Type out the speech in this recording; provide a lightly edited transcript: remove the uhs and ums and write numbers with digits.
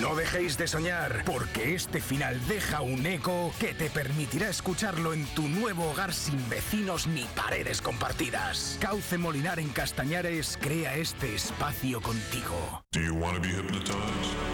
No dejéis de soñar, porque este final deja un eco que te permitirá escucharlo en tu nuevo hogar sin vecinos ni paredes compartidas. Cauce Molinar en Castañares crea este espacio contigo. Do you want to be hypnotized?